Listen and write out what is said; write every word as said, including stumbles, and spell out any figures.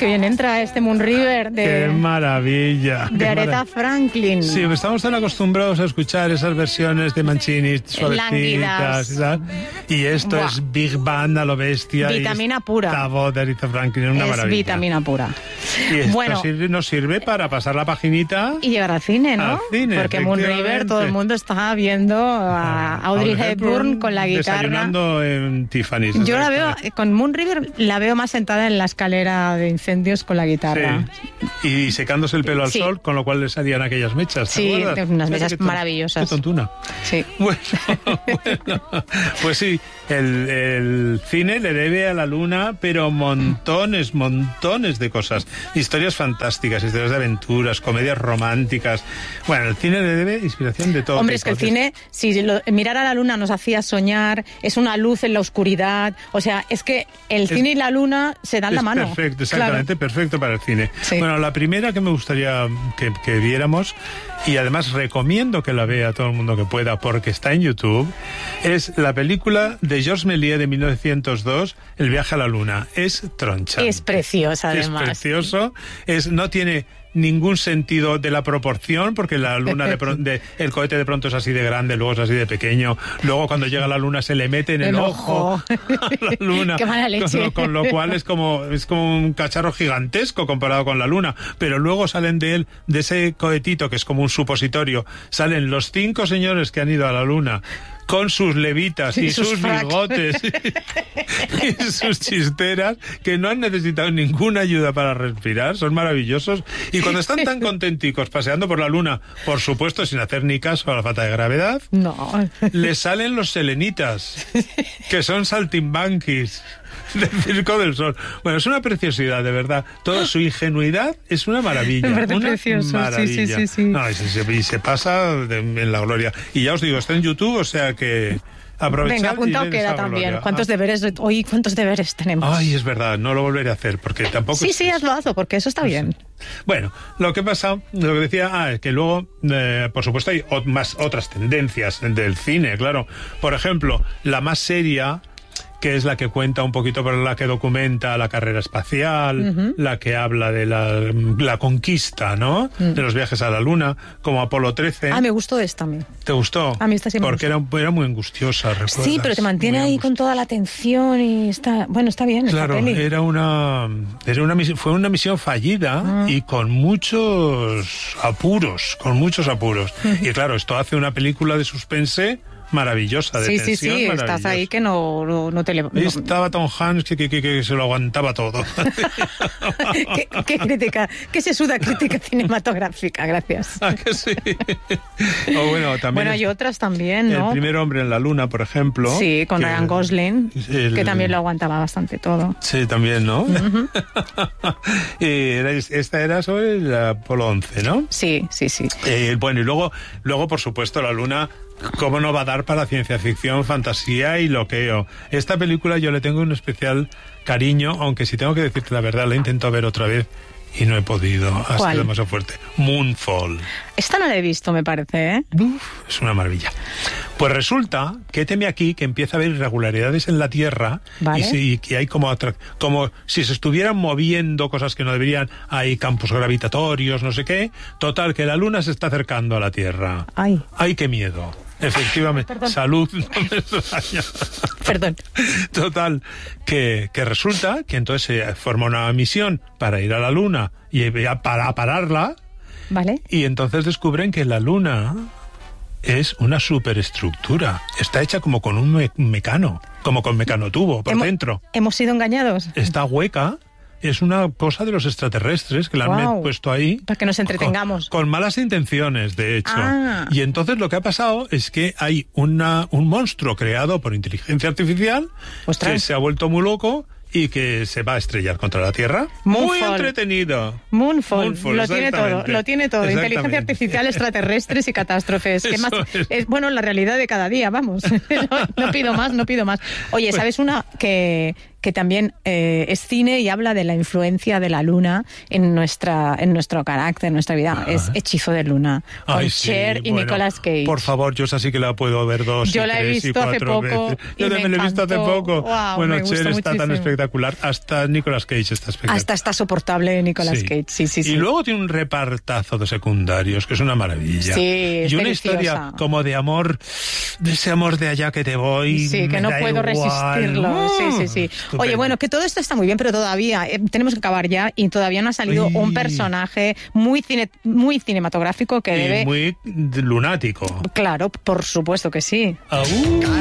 que bien entra este Moon River de... ¡Qué maravilla! De qué Aretha marav- Franklin. Sí, estamos tan acostumbrados a escuchar esas versiones de Mancini suavecitas y tal. Y esto Buah. es Big Band a lo bestia. Vitamina y pura. esta voz de Aretha Franklin es una es maravilla. vitamina pura. Y esto Bueno. sirve- nos sirve para pasar la paginita. Y llegar al cine, ¿no? Al cine, Porque Moon River, efectivamente. todo el mundo está viendo a Audrey Hepburn con la guitarra. Desayunando en Tiffany's. Yo la veo, eh, con Moon River, la veo más sentada en la escalera de incendios con la guitarra. Sí. Y secándose el pelo al Sí. sol, con lo cual le salían aquellas mechas. ¿te Sí, acuerdas? unas Fíjate mechas qué ton- maravillosas. Qué tontuna. Sí. Bueno, bueno, pues sí, el, el cine le debe a la luna, pero montones, montones de cosas. Historias fantásticas, historias de aventuras, comedias románticas. Bueno, el cine le debe inspiración de todo. Hombre, es que el tipo. cine, si lo- mirar a la luna nos hacía soñar, es una luz en la oscuridad. O sea, es que el Es- cine y la luna se dan Es la mano. perfecto, exactamente, perfecto para el cine. Sí. Bueno, la primera que me gustaría que, que viéramos, y además recomiendo que la vea todo el mundo que pueda porque está en YouTube, es la película de Georges Méliès de mil novecientos dos, El viaje a la luna. Es tronchante. Es preciosa, además. Es precioso, es, no tiene ningún sentido de la proporción, porque la luna de, pro- de el cohete de pronto es así de grande, luego es así de pequeño, luego cuando llega la luna se le mete en el, El ojo, ojo. a la luna. Qué mala leche. Con lo, con lo cual es como es como un cacharro gigantesco comparado con la luna, pero luego salen de él, de ese cohetito que es como un supositorio, salen los cinco señores que han ido a la luna con sus levitas y, Y sus sus frac. bigotes y sus chisteras, que no han necesitado ninguna ayuda para respirar, son maravillosos. Y cuando están tan contenticos paseando por la luna, por supuesto sin hacer ni caso a la falta de gravedad, No. les salen los selenitas, que son saltimbanquis del Circo del Sol. Bueno, es una preciosidad, de verdad. Toda su ingenuidad es una maravilla. Me parece una precioso, sí, maravilla. sí, sí, sí. No, y, se, y se pasa de- en la gloria. Y ya os digo, está en YouTube, o sea que aprovechad. Venga, apuntado y ver queda esa también. gloria. ¿Cuántos Ah. deberes hoy cuántos deberes tenemos? Ay, es verdad, no lo volveré a hacer, porque tampoco... sí, es- sí, hazlo, hazlo, porque eso está bien. Bueno, lo que pasa, lo que decía, ah, es que luego, eh, por supuesto, hay ot- más otras tendencias del cine, claro. Por ejemplo, la más seria, que es la que cuenta un poquito, pero la que documenta la carrera espacial, uh-huh. la que habla de la, la conquista, ¿no? Uh-huh. De los viajes a la Luna, como Apolo trece. Ah, me gustó esta a mí. ¿Te gustó? A mí esta sí me Porque gustó. era, era muy angustiosa, ¿recuerdas? Sí, pero te mantiene Muy ahí angustiosa. con toda la atención y está... Bueno, está bien Claro, esta peli. era una, era una misión, fue una misión fallida uh-huh. y con muchos apuros, con muchos apuros. Uh-huh. Y claro, esto hace una película de suspense maravillosa, de sí, tensión, sí, sí, estás ahí que no, no, no te... Le... Estaba Tom Hanks que, que, que, que se lo aguantaba todo. ¿Qué, qué crítica, qué sesuda crítica cinematográfica, gracias. ¿Ah, que sí? O bueno, también bueno, hay otras también, ¿no? El primer hombre en la luna, por ejemplo. Sí, con que, Ryan Gosling, el... que también lo aguantaba bastante todo. Sí, también, ¿no? Uh-huh. y era, esta era sobre el Apolo once, ¿no? Sí, sí, sí. Eh, bueno, y luego, luego, por supuesto, la luna... ¿Cómo no va a dar para ciencia ficción, fantasía y loqueo? Esta película yo le tengo un especial cariño, aunque si tengo que decirte la verdad, la intento ver otra vez y no he podido. Ha sido demasiado fuerte. Moonfall. Esta no la he visto, me parece, ¿eh? Uf, es una maravilla. Pues resulta que teme aquí que empieza a haber irregularidades en la Tierra, ¿vale? y, si, y que hay como, como si se estuvieran moviendo cosas que no deberían, hay campos gravitatorios, no sé qué. Total, que la Luna se está acercando a la Tierra. Ay. Ay, qué miedo. Efectivamente. Perdón. Salud. No me extraña. Perdón. Total, que, que resulta que entonces se forma una misión para ir a la Luna y para pararla. Vale. Y entonces descubren que la Luna es una superestructura. Está hecha como con un me- mecano, como con mecanotubo por Hemo- dentro. ¿Hemos sido engañados? Está hueca. Es una cosa de los extraterrestres que la wow. han puesto ahí. Para que nos entretengamos. Con, con malas intenciones, de hecho. Ah. Y entonces lo que ha pasado es que hay una, un monstruo creado por inteligencia artificial Ostras. que se ha vuelto muy loco y que se va a estrellar contra la Tierra. Moonfall. Muy entretenido. Moonfall, Moonfall, lo tiene todo, exactamente. lo tiene todo. Inteligencia Exactamente. artificial, extraterrestres y catástrofes. ¿Qué Eso más? es. Es, bueno, la realidad de cada día, vamos. no, no pido más, no pido más. Oye, ¿sabes una que, que también eh, es cine y habla de la influencia de la luna en nuestra en nuestro carácter, en nuestra vida. Ah. Es Hechizo de Luna, con Ay, Cher sí, y bueno, Nicolas Cage. Por favor, yo esa sí que la puedo ver dos Yo y la he tres visto y hace cuatro poco veces. y Yo me también la he visto hace encantó. poco. Wow, bueno, me Cher gustó está tan muchísimo. espectacular. Hasta Nicolas Cage está espectacular. Hasta está soportable Nicolas Sí. Cage, sí, sí, sí. Y luego tiene un repartazo de secundarios, que es una maravilla. Sí, y es una deliciosa. historia como de amor, de ese amor de allá que te voy. Sí, que me no da puedo igual. resistirlo. Sí, sí, sí. Estupendo. Oye, bueno, que todo esto está muy bien, pero todavía eh, tenemos que acabar ya y todavía no ha salido Ay. un personaje muy cine, muy cinematográfico que Y debe... muy lunático. Claro, por supuesto que sí. Au.